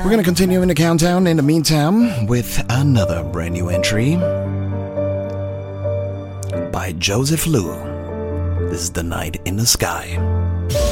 We're going to continue in the countdown in the meantime with another brand new entry by Joseph Liu. This is The Night in the Sky.